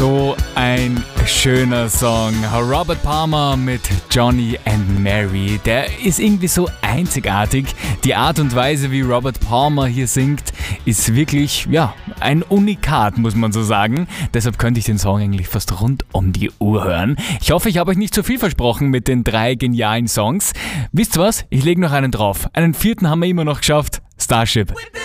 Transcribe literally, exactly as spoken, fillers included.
So ein schöner Song. Robert Palmer mit Johnny and Mary. Der ist irgendwie so einzigartig. Die Art und Weise, wie Robert Palmer hier singt, ist wirklich, ja, ein Unikat, muss man so sagen. Deshalb könnte ich den Song eigentlich fast rund um die Uhr hören. Ich hoffe, ich habe euch nicht zu viel versprochen mit den drei genialen Songs. Wisst ihr was? Ich lege noch einen drauf. Einen vierten haben wir immer noch geschafft. Starship.